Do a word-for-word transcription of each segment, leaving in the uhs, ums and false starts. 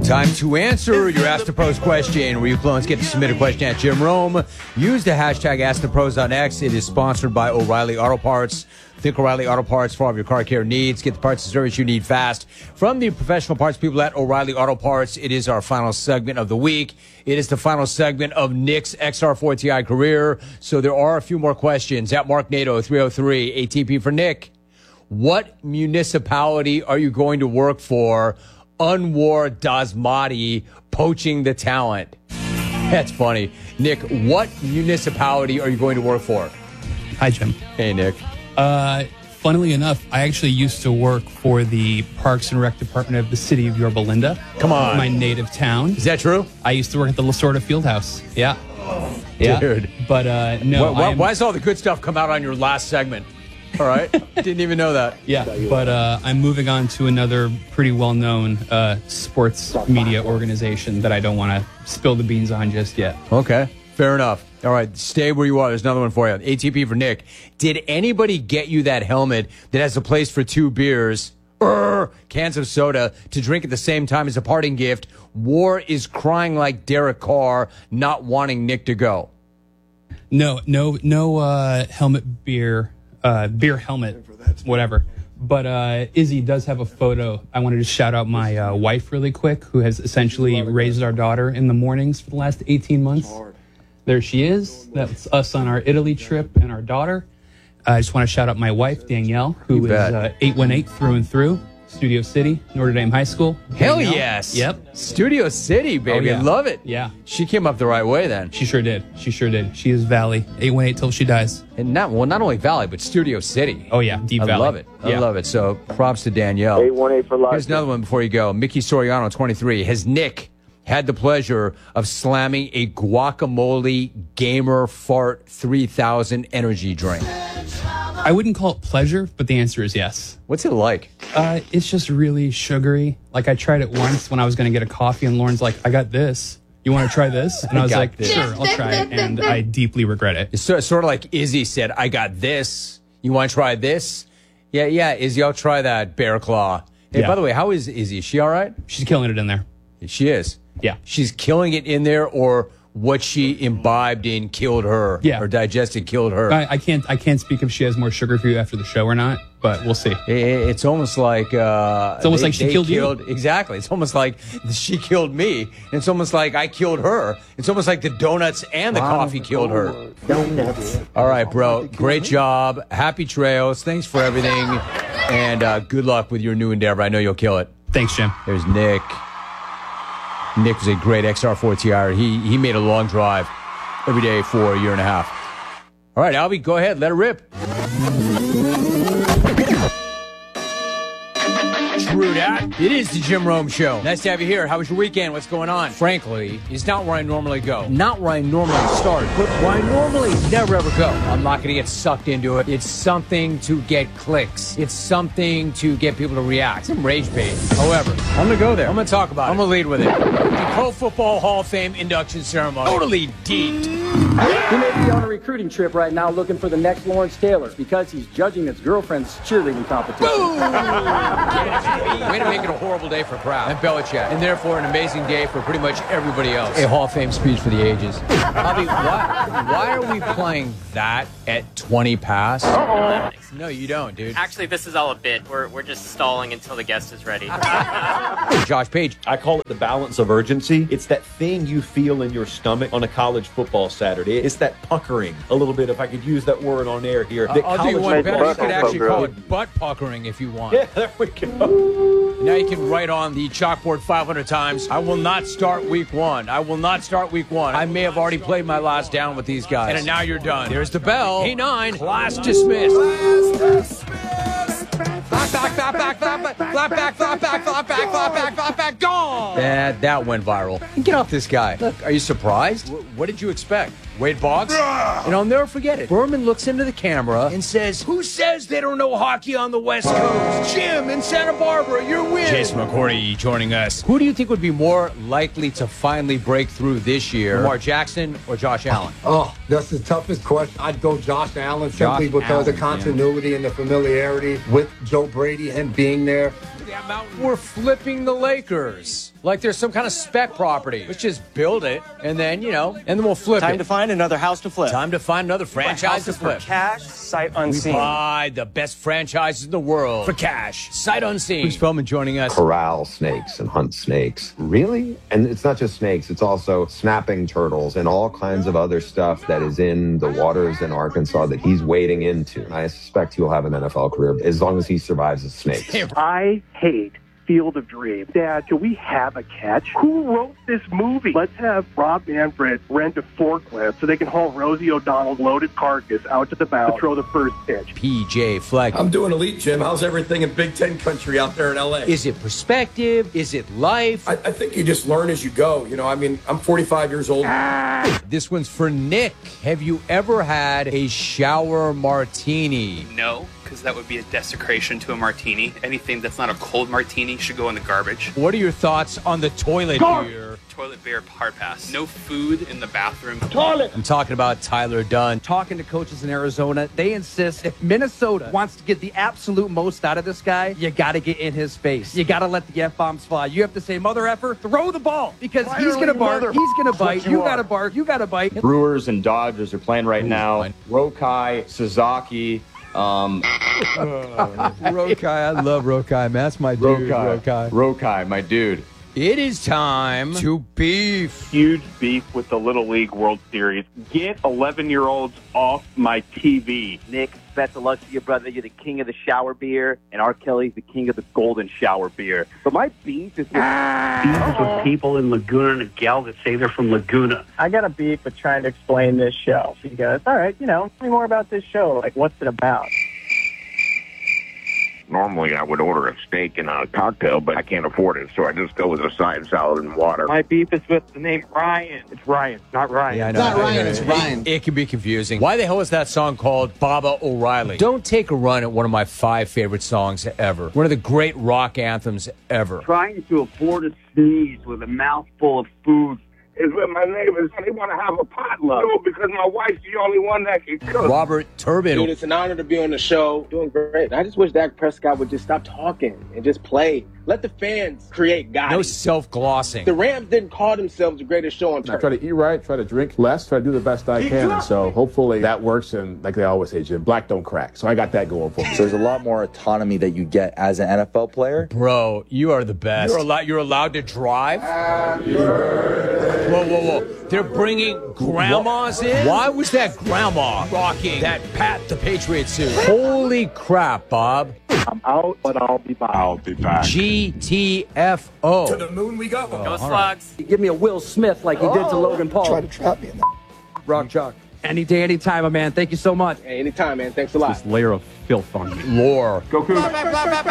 Time to answer your Ask the Pros question, where you clones get to submit a question at Jim Rome. Use the hashtag AskThePros on X. It is sponsored by O'Reilly Auto Parts. Think O'Reilly Auto Parts for all of your car care needs. Get the parts and service you need fast. From the professional parts people at O'Reilly Auto Parts, it is our final segment of the week. It is the final segment of Nick's X R four T I career. So there are a few more questions. At Mark Nato, three oh three, A T P for Nick. What municipality are you going to work for? Anwar Dasmati poaching the talent. That's funny. Nick, what municipality are you going to work for? Hi, Jim. Hey, Nick. Uh, funnily enough, I actually used to work for the Parks and Rec Department of the city of Yorba Linda. Come on. My native town. Is that true? I used to work at the Lasorda Fieldhouse. Yeah. Yeah. Dude. But uh, no. Why, why, am, why does all the good stuff come out on your last segment? All right. Didn't even know that. Yeah. But uh, I'm moving on to another pretty well-known uh, sports media organization that I don't want to spill the beans on just yet. Okay. Fair enough. All right. Stay where you are. There's another one for you. A T P for Nick. Did anybody get you that helmet that has a place for two beers, er, cans of soda, to drink at the same time as a parting gift? War is crying like Derek Carr, not wanting Nick to go. No, no, no uh, helmet beer. Uh, beer helmet, whatever. But uh, Izzy does have a photo. I wanted to shout out my uh, wife really quick, who has essentially raised our daughter in the mornings for the last eighteen months. There she is. That's us on our Italy trip and our daughter. I just want to shout out my wife, Danielle, who is uh, eight one eight through and through. Studio City, Notre Dame High School. Hell Danielle. yes. Yep. Studio City, baby. Oh, yeah. Love it. Yeah. She came up the right way then. She sure did. She sure did. She is Valley. eight one eight till she dies. And not, well, not only Valley, but Studio City. Oh, yeah. Deep I Valley. love it. I yeah. love it. So props to Danielle. eight one eight for life. Here's another one before you go. Mickey Soriano, twenty-three. Has Nick had the pleasure of slamming a guacamole gamer fart three thousand energy drink? I wouldn't call it pleasure, but the answer is yes. What's it like? Uh, it's just really sugary. Like, I tried it once when I was going to get a coffee, and Lauren's like, I got this. You want to try this? And I, I was like, this. Sure, I'll try it. And I deeply regret it. It's sort of like Izzy said, I got this. You want to try this? Yeah, yeah, Izzy, I'll try that bear claw. Hey, yeah. By the way, how is Izzy? Is she all right? She's killing it in there. She is. Yeah. She's killing it in there, or what she imbibed in killed her. Yeah. Or digested killed her. I, I can't I can't speak if she has more sugar for you after the show or not, but we'll see. It, it's almost like... Uh, it's almost they, like she killed, killed you. Exactly. It's almost like she killed me. And it's almost like I killed her. It's almost like the donuts and the wow. coffee killed her. Donuts. All right, bro. Great job. Happy trails. Thanks for everything. And uh, good luck with your new endeavor. I know you'll kill it. Thanks, Jim. There's Nick. Nick was a great X R four T I. He, he made a long drive every day for a year and a half. All right, Albie, go ahead. Let it rip. True that. It is the Jim Rome Show. Nice to have you here. How was your weekend? What's going on? Frankly, it's not where I normally go. Not where I normally start, but where I normally never ever go. I'm not going to get sucked into it. It's something to get clicks. It's something to get people to react. Some rage bait. However, I'm going to go there. I'm going to talk about it. I'm going to lead with it. The Pro Football Hall of Fame induction ceremony. Totally deep. He may be on a recruiting trip right now looking for the next Lawrence Taylor because he's judging his girlfriend's cheerleading competition. Boom! Way to make it a horrible day for Kraft and Belichick, and therefore an amazing day for pretty much everybody else. A Hall of Fame speech for the ages. Bobby, why, why are we playing that at twenty past? Uh-oh. No, you don't, dude. Actually, this is all a bit. We're, we're just stalling until the guest is ready. Josh Page. I call it the balance of urgency. It's that thing you feel in your stomach on a college football Saturday. It's that puckering, a little bit, if I could use that word on air here. Uh, I'll do you one better. You could actually pucker. call it butt puckering if you want. Yeah, there we go. Now you can write on the chalkboard five hundred times, I will not start week one. I will not start week one. I may have already played my last down with these guys. And now you're done. There's the bell. Hey, nine. Class dismissed. Class dismissed. Flap back, flap back, flap back, flap back, flap back, flap back, flap back, flap back, gone. That, that went viral. Get off this guy. Look, are you surprised? W- what did you expect? Wade Boggs? And I'll never forget it. Berman looks into the camera and says, who says they don't know hockey on the West Coast? Jim in Santa Barbara, your win. Jason McCourty joining us. Who do you think would be more likely to finally break through this year? Lamar Jackson or Josh Allen? Oh, that's the toughest question. I'd go Josh Allen simply Josh because Allen, of the continuity yeah. and the familiarity with Joe Brady and being there. We're flipping the Lakers like there's some kind of spec property. Let's just build it, and then, you know, and then we'll flip Time it. to find another house to flip. Time to find another franchise to flip. For cash, sight unseen. We buy the best franchises in the world for cash, sight unseen. Bruce Feldman joining us. Corral snakes and hunt snakes. Really? And it's not just snakes, it's also snapping turtles and all kinds of other stuff that is in the waters in Arkansas that he's wading into. And I suspect he'll have an N F L career as long as he survives the snakes. I hate Field of Dreams. Dad, can we have a catch? Who wrote this movie? Let's have Rob Manfred rent a forklift so they can haul Rosie O'Donnell's loaded carcass out to the bow to throw the first pitch. P J Fleck. I'm doing elite, Jim. How's everything in Big Ten country out there in L A? Is it perspective? Is it life? I, I think you just learn as you go. You know, I mean, I'm forty-five years old. Ah! This one's for Nick. Have you ever had a shower martini? No, because that would be a desecration to a martini. Anything that's not a cold martini should go in the garbage. What are your thoughts on the toilet Gar- beer? Toilet beer, hard pass. No food in the bathroom. Toilet! I'm talking about Tyler Dunn. Talking to coaches in Arizona, they insist if Minnesota wants to get the absolute most out of this guy, you got to get in his face. You got to let the F-bombs fly. You have to say, mother effer, throw the ball. Because Why he's going to bark, mother? he's going to bite, you, you got to bark, you got to bite. Brewers and Dodgers are playing right Ooh, now. Fine. Rokai, Sasaki, Um, oh, Rokai, I love Rokai, man. That's my dude, Rokai. Rokai. Rokai, my dude. It is time to beef. Huge beef with the Little League World Series. Get eleven-year-olds off my T V. Nick, best of luck to your brother. You're the king of the shower beer, and R. Kelly's the king of the golden shower beer. But my beef is with, beef is with people in Laguna Niguel that say they're from Laguna. I got a beef with trying to explain this show. He goes, all right, you know, tell me more about this show. Like, what's it about? Normally, I would order a steak and a cocktail, but I can't afford it, so I just go with a side salad and water. My beef is with the name Ryan. It's Ryan, not Ryan. Yeah, I know. It's not Ryan, it's Ryan. It, it can be confusing. Why the hell is that song called Baba O'Reilly? Don't take a run at one of my five favorite songs ever. One of the great rock anthems ever. Trying to afford a sneeze with a mouthful of food is with my neighbors. They want to have a potluck. No, because my wife's the only one that can cook. Robert Turbin. Dude, it's an honor to be on the show. Doing great. I just wish Dak Prescott would just stop talking and just play. Let the fans create guys. No self-glossing. The Rams didn't call themselves the greatest show on turf. I try to eat right, try to drink less, try to do the best I can. And so hopefully that works. And like they always say, Jim, black don't crack. So I got that going for me. So there's a lot more autonomy that you get as an N F L player. Bro, you are the best. You're allowed, you're allowed to drive? Happy birthday. Whoa, whoa, whoa. They're bringing grandmas in? Why was that grandma rocking that Pat the Patriot suit? Holy crap, Bob. I'm out, but I'll be back. I'll be back. G T F O. To the moon we go. Go Slugs. Give me a Will Smith like he did to Logan Paul. Try to trap me in that. Rock Chalk. Any day, any time, my man. Thank you so much. Hey, anytime, man. Thanks a lot. This layer of filth on me. Lore. Go, Cool. Good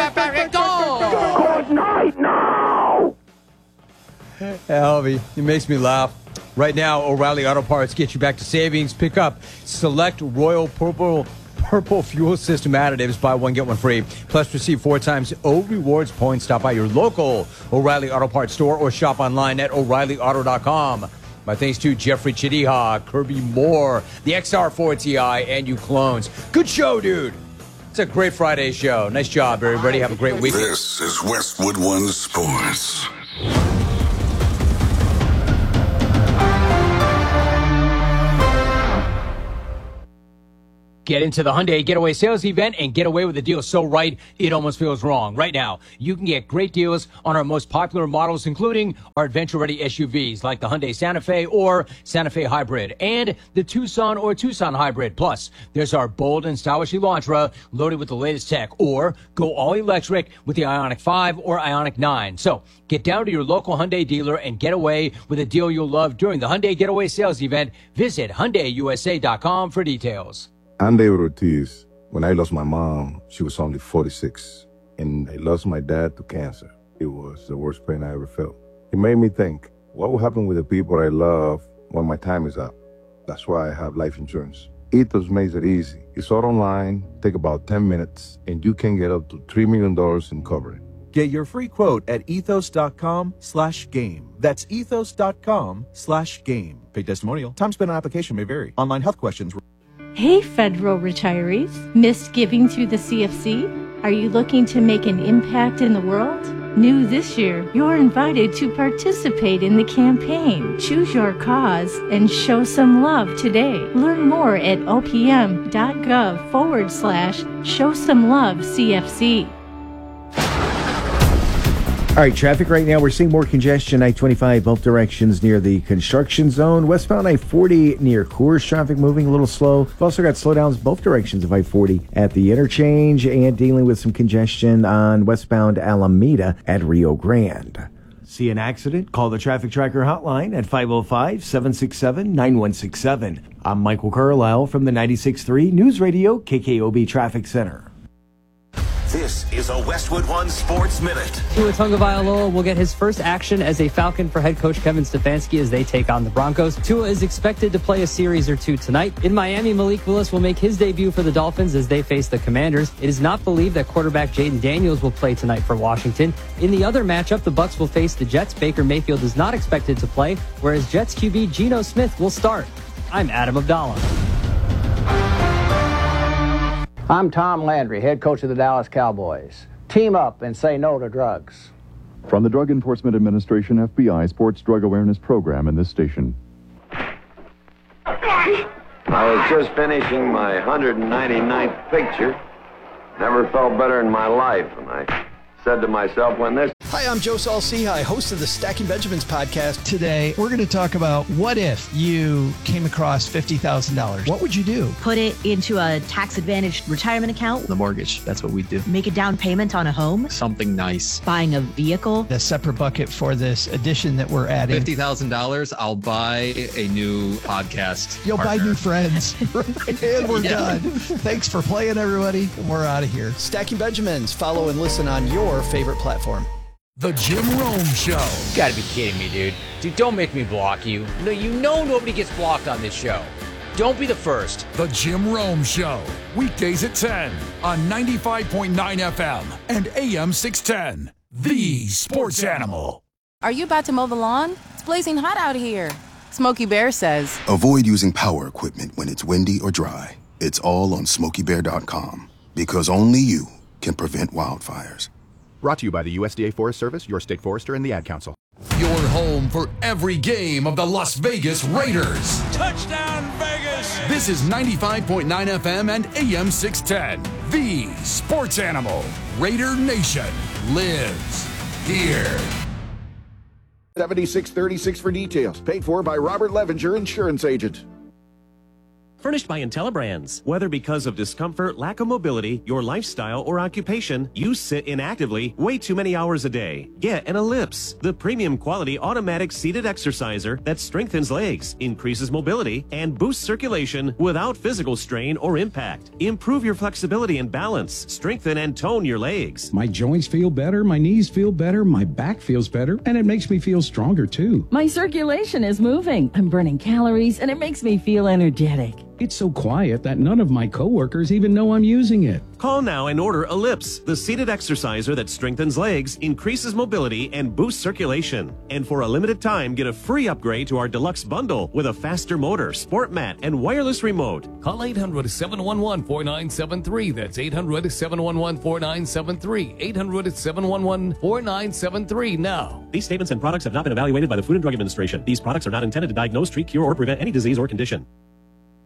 night now! Alvy, it makes me laugh. Right now, O'Reilly Auto Parts gets you back to savings. Pick up select Royal Purple Purple Fuel System additives. Buy one, get one free. Plus, receive four times O Rewards points. Stop by your local O'Reilly Auto Parts store or shop online at O'Reilly Auto dot com. My thanks to Jeffrey Chidiha, Kirby Moore, the X R four T I, and you clones. Good show, dude. It's a great Friday show. Nice job, everybody. Have a great weekend. This is Westwood One Sports. Get into the Hyundai Getaway Sales Event and get away with a deal so right, it almost feels wrong. Right now, you can get great deals on our most popular models, including our adventure-ready S U Vs like the Hyundai Santa Fe or Santa Fe Hybrid and the Tucson or Tucson Hybrid. Plus, there's our bold and stylish Elantra loaded with the latest tech, or go all-electric with the Ioniq five or Ioniq nine. So, get down to your local Hyundai dealer and get away with a deal you'll love during the Hyundai Getaway Sales Event. Visit Hyundai U S A dot com for details. I'm David Ortiz. When I lost my mom, she was only forty-six, and I lost my dad to cancer. It was the worst pain I ever felt. It made me think, what will happen with the people I love when my time is up? That's why I have life insurance. Ethos makes it easy. It's all online, take about ten minutes, and you can get up to three million dollars in coverage. Get your free quote at ethos.com slash game. That's ethos.com slash game. Paid testimonial. Time spent on application may vary. Online health questions. Hey, federal retirees. Missed giving to the C F C? Are you looking to make an impact in the world? New this year, you're invited to participate in the campaign. Choose your cause and show some love today. Learn more at opm.gov forward slash show some love C F C. All right, traffic right now. We're seeing more congestion. I twenty-five both directions near the construction zone. Westbound I forty near Coors. Traffic moving a little slow. We've also got slowdowns both directions of I forty at the interchange and dealing with some congestion on westbound Alameda at Rio Grande. See an accident? Call the Traffic Tracker hotline at five oh five, seven six seven, nine one six seven. I'm Michael Carlisle from the ninety-six point three News Radio K K O B Traffic Center. This is a Westwood One Sports Minute. Tua Tagovailoa will get his first action as a Falcon for head coach Kevin Stefanski as they take on the Broncos. Tua is expected to play a series or two tonight. In Miami, Malik Willis will make his debut for the Dolphins as they face the Commanders. It is not believed that quarterback Jaden Daniels will play tonight for Washington. In the other matchup, the Bucs will face the Jets. Baker Mayfield is not expected to play, whereas Jets Q B Geno Smith will start. I'm Adam Abdallah. I'm Tom Landry, head coach of the Dallas Cowboys. Team up and say no to drugs. From the Drug Enforcement Administration F B I Sports Drug Awareness Program in this station. I was just finishing my one hundred ninety-ninth picture. Never felt better in my life, and I said to myself, when this... Hi, I'm Joe Saul-Sehy, host of the Stacking Benjamins podcast. Today, we're going to talk about what if you came across fifty thousand dollars. What would you do? Put it into a tax-advantaged retirement account. The mortgage, that's what we do. Make a down payment on a home. Something nice. Buying a vehicle. A separate bucket for this addition that we're adding. fifty thousand dollars, I'll buy a new podcast You'll partner. buy new friends. And we're yeah. done. Thanks for playing, everybody. We're out of here. Stacking Benjamins. Follow and listen on your favorite platform. The Jim Rome Show. You gotta be kidding me, dude. Dude, don't make me block you. No, you know nobody gets blocked on this show. Don't be the first. The Jim Rome Show. Weekdays at ten on ninety-five point nine F M and A M six ten. The Sports Animal. Are you about to mow the lawn? It's blazing hot out here. Smokey Bear says, avoid using power equipment when it's windy or dry. It's all on smokey bear dot com because only you can prevent wildfires. Brought to you by the U S D A Forest Service, your state forester, and the Ad Council. Your home for every game of the Las Vegas Raiders. Touchdown, Vegas! This is ninety-five point nine F M and A M six ten. The Sports Animal. Raider Nation lives here. seventy-six thirty-six for details. Paid for by Robert Levenger, insurance agent. Furnished by IntelliBrands. Whether because of discomfort, lack of mobility, your lifestyle, or occupation, you sit inactively way too many hours a day. Get an Ellipse, the premium quality automatic seated exerciser that strengthens legs, increases mobility, and boosts circulation without physical strain or impact. Improve your flexibility and balance. Strengthen and tone your legs. My joints feel better, my knees feel better, my back feels better, and it makes me feel stronger too. My circulation is moving. I'm burning calories, and it makes me feel energetic. It's so quiet that none of my coworkers even know I'm using it. Call now and order Ellipse, the seated exerciser that strengthens legs, increases mobility, and boosts circulation. And for a limited time, get a free upgrade to our deluxe bundle with a faster motor, sport mat, and wireless remote. Call eight hundred, seven one one, four nine seven three. That's eight hundred, seven one one, four nine seven three. eight hundred, seven one one, four nine seven three now. These statements and products have not been evaluated by the Food and Drug Administration. These products are not intended to diagnose, treat, cure, or prevent any disease or condition.